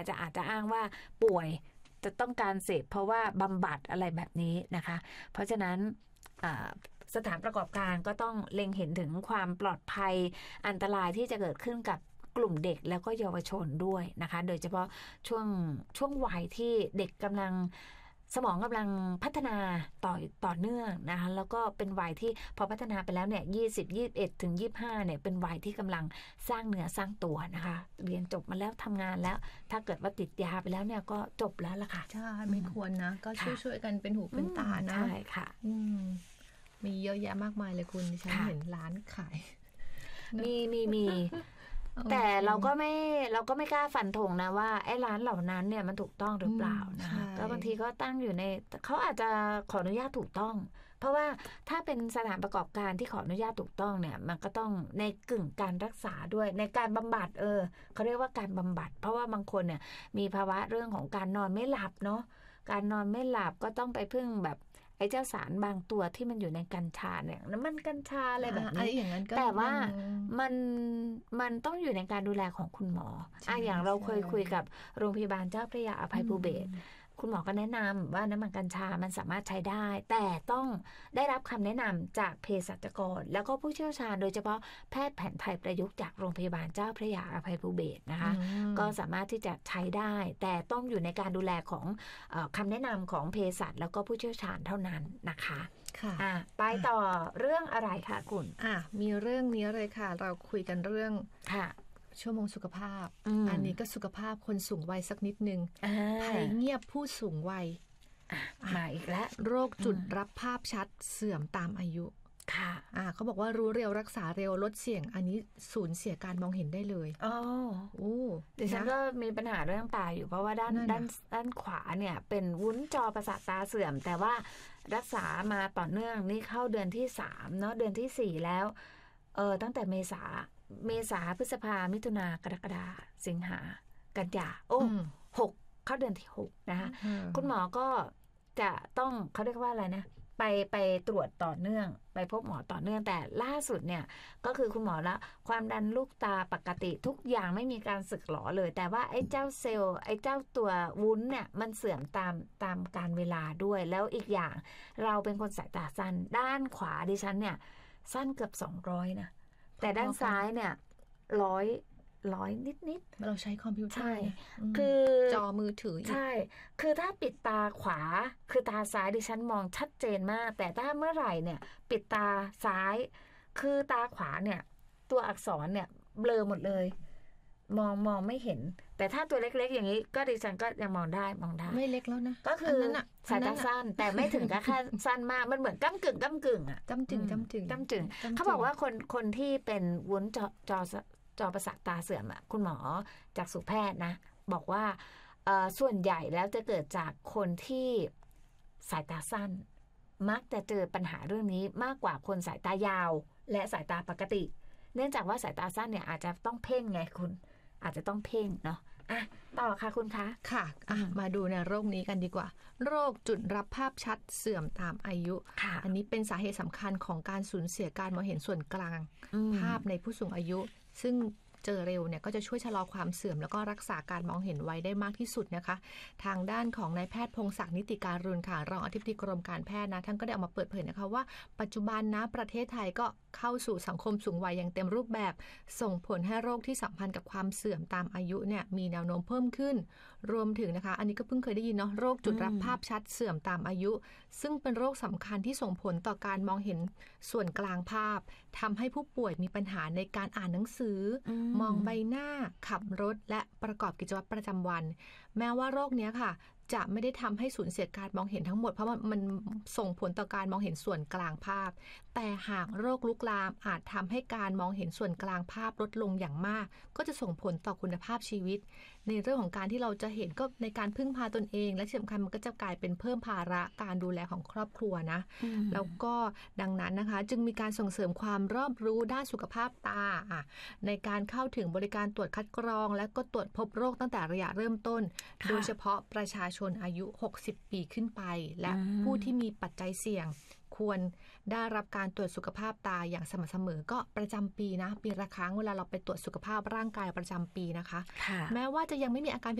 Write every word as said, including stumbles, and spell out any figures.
อาจจะอาจจะอ้างว่าป่วยจะต้องการเสพเพราะว่าบำบัดอะไรแบบนี้นะคะเพราะฉะนั้นสถานประกอบการก็ต้องเล็งเห็นถึงความปลอดภัยอันตรายที่จะเกิดขึ้นกับกลุ่มเด็กแล้วก็เยาวชนด้วยนะคะโดยเฉพาะช่วงช่วงวัยที่เด็กกำลังสมองกำลังพัฒนาต่อต่อเนื่องนะคะแล้วก็เป็นวัยที่พอพัฒนาไปแล้วเนี่ยยี่สิบ ยี่สิบเอ็ดถึงยี่สิบห้าเนี่ยเป็นวัยที่กำลังสร้างเนื้อสร้างตัวนะคะเรียนจบมาแล้วทำงานแล้วถ้าเกิดว่าติดยาไปแล้วเนี่ยก็จบแล้วล่ะค่ะใช่ไม่ควรนะก็ช่วยๆกันเป็นหูเป็นตานะใช่ค่ะมีเยอะแยะมากมายเลยคุณฉันเห็นร้านขายมีมีมีแต่เราก็ไม่เราก็ไม่กล้าฟันธงนะว่าไอ้ร้านเหล่านั้นเนี่ยมันถูกต้องหรือเปล่านะก็บางทีก็ตั้งอยู่ในเขาอาจจะขออนุญาตถูกต้องเพราะว่าถ้าเป็นสถานประกอบการที่ขออนุญาตถูกต้องเนี่ยมันก็ต้องในกึ่งการรักษาด้วยในการบำบัดเออเขาเรียกว่าการบำบัดเพราะว่าบางคนเนี่ยมีภาวะเรื่องของการนอนไม่หลับเนาะการนอนไม่หลับก็ต้องไปพึ่งแบบไอ้เจ้าสารบางตัวที่มันอยู่ในกัญชาเนี่ยน้ำมันกัญชาอะไรแบบนี้แต่ว่ามันมันต้องอยู่ในการดูแลของคุณหมออ่ะอย่างเราเคยคุยกับโรงพยาบาลเจ้าพระยาอภัยภูเบศรคุณหมอก็แนะนำว่าน้ำมันกัญชามันสามารถใช้ได้แต่ต้องได้รับคำแนะนำจากเภสัชกรแล้วก็ผู้เชี่ยวชาญโดยเฉพาะแพทย์แผนไทยประยุกต์จากโรงพยาบาลเจ้าพระยาอภัยภูเบศรนะคะก็สามารถที่จะใช้ได้แต่ต้องอยู่ในการดูแลของเอ่อคำแนะนำของเภสัชแล้วก็ผู้เชี่ยวชาญเท่านั้นนะคะค่ะอ่ะไปต่อเรื่องอะไรคะคุณอ่ะมีเรื่องนี้เลยค่ะเราคุยกันเรื่องค่ะชั่วโมงสุขภาพ อ, อันนี้ก็สุขภาพคนสูงวัยสักนิดนึงภัยเงียบผู้สูงวัยมาอีกแล้วโรคจุดรับภาพชัดเสื่อมตามอายุค่ะอ่าเขาบอกว่ารู้เร็วรักษาเร็วลดเสี่ยงอันนี้สูญเสียการมองเห็นได้เลยอ๋อโอ้ดิฉันก็มีปัญหาเรื่องตาอยู่เพราะว่าด้านด้านด้านขวาเนี่ยเป็นวุ้นจอประสาทตาเสื่อมแต่ว่ารักษามาต่อเนื่องนี่เข้าเดือนที่สามเนาะเดือนที่สี่แล้วเออตั้งแต่เมษาเมษาพฤษภามิถุนากรกฎาสิงหากันยาโอ้หกเข้าเดือนที่หกนะคะคุณหมอก็จะต้องเขาเรียกว่าอะไรนะไปไปตรวจต่อเนื่องไปพบหมอต่อเนื่องแต่ล่าสุดเนี่ยก็คือคุณหมอละความดันลูกตาปกติทุกอย่างไม่มีการสึกหรอเลยแต่ว่าไอ้เจ้าเซลล์ไอ้เจ้าตัววุ้นเนี่ยมันเสื่อมตามตามการเวลาด้วยแล้วอีกอย่างเราเป็นคนสายตาสั้นด้านขวาดิฉันเนี่ยสั้นเกือบสองร้อยนะแต่ด้านซ้ายเนี่ยร้อยร้อยนิดๆเราใช้คอมพิวเตอร์ใช่คือจอมือถือใช่คือถ้าปิดตาขวาคือตาซ้ายดิฉันมองชัดเจนมากแต่ถ้าเมื่อไหร่เนี่ยปิดตาซ้ายคือตาขวาเนี่ยตัวอักษรเนี่ยเบลอหมดเลยมองมองไม่เห็นแต่ถ้าตัวเล็กๆอย่างนี้ก็ดิฉันก็ยังมองได้มองได้ไม่เล็กแล้วนะก็คือสายตาสั้นแต่ไม่ถึงกับแค่สั้นมากมันเหมือนก้ำกึ่งก้ำกึ่งอ่ะจ้ำจึงจ้ำจึงจ้ำจึงเขาบอกว่าคนคนที่เป็นวุ้นจอจอจอประสาทตาเสื่อมอ่ะคุณหมอจากสุแพทย์นะบอกว่าส่วนใหญ่แล้วจะเกิดจากคนที่สายตาสั้นมักจะเจอปัญหาเรื่องนี้มากกว่าคนสายตายาวและสายตาปกติเนื่องจากว่าสายตาสั้นเนี่ยอาจจะต้องเพ่งไงคุณอาจจะต้องเพ่งเนาะอ่ะต่อค่ะคุณคะค่ะอ่ะมาดูในโรคนี้กันดีกว่าโรคจุดรับภาพชัดเสื่อมตามอายุอันนี้เป็นสาเหตุสำคัญของการสูญเสียการมองเห็นส่วนกลางภาพในผู้สูงอายุซึ่งเจอเร็วเนี่ยก็จะช่วยชะลอความเสื่อมแล้วก็รักษาการมองเห็นไว้ได้มากที่สุดนะคะทางด้านของนายแพทย์พงศักดิ์นิติการุณค่ะรองอธิบดีกรมการแพทย์นะท่านก็ได้ออกมาเปิดเผยนะคะว่าปัจจุบันนะประเทศไทยก็เข้าสู่สังคมสูงวัยอย่างเต็มรูปแบบส่งผลให้โรคที่สัมพันธ์กับความเสื่อมตามอายุเนี่ยมีแนวโน้มเพิ่มขึ้นรวมถึงนะคะอันนี้ก็เพิ่งเคยได้ยินเนาะโรคจุดรับภาพชัดเสื่อมตามอายุซึ่งเป็นโรคสำคัญที่ส่งผลต่อการมองเห็นส่วนกลางภาพทำให้ผู้ป่วยมีปัญหาในการอ่านหนังสือมองใบหน้าขับรถและประกอบกิจวัตรประจำวันแม้ว่าโรคนี้ค่ะจะไม่ได้ทำให้สูญเสียการมองเห็นทั้งหมดเพราะว่ามันส่งผลต่อการมองเห็นส่วนกลางภาพแต่หากโรคลุกลามอาจทำให้การมองเห็นส่วนกลางภาพลดลงอย่างมากก็จะส่งผลต่อคุณภาพชีวิตในเรื่องของการที่เราจะเห็นก็ในการพึ่งพาตนเองและที่สำคัญมันก็จะกลายเป็นเพิ่มภาระการดูแลของครอบครัวนะแล้วก็ดังนั้นนะคะจึงมีการส่งเสริมความรอบรู้ด้านสุขภาพตาอ่ะในการเข้าถึงบริการตรวจคัดกรองและก็ตรวจพบโรคตั้งแต่ระยะเริ่มต้นโดยเฉพาะประชาชนอายุหกสิบปีขึ้นไปและผู้ที่มีปัจจัยเสี่ยงควรได้รับการตรวจสุขภาพตาอย่างสม่ำเสมอก็ประจำปีนะปีละครั้งเวลาเราไปตรวจสุขภาพร่างกายประจำปีนะคะแม้ว่าจะยังไม่มีอาการ